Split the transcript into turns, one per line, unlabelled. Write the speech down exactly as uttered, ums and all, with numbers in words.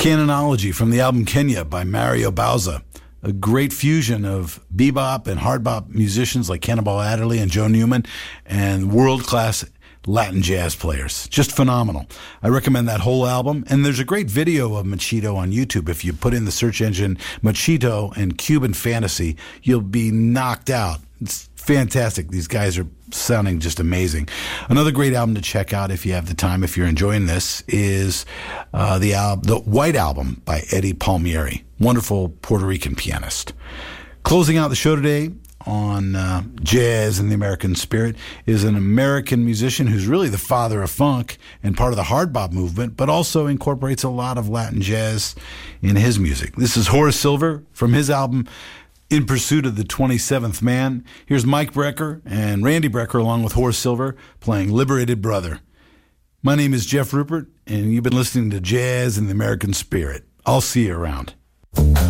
Canonology from the album Kenya by Mario Bauza. A great fusion of bebop and hard bop musicians like Cannonball Adderley and Joe Newman and world-class Latin jazz players. Just phenomenal. I recommend that whole album. And there's a great video of Machito on YouTube. If you put in the search engine Machito and Cuban Fantasy, you'll be knocked out. It's fantastic. These guys are sounding just amazing. Another great album to check out if you have the time, if you're enjoying this, is uh, the, al- the White Album by Eddie Palmieri. Wonderful Puerto Rican pianist. Closing out the show today on uh, Jazz and the American Spirit is an American musician who's really the father of funk and part of the hard bop movement, but also incorporates a lot of Latin jazz in his music. This is Horace Silver from his album In Pursuit of the twenty-seventh Man. Here's Mike Brecker and Randy Brecker along with Horace Silver playing Liberated Brother. My name is Jeff Rupert, and you've been listening to Jazz and the American Spirit. I'll see you around.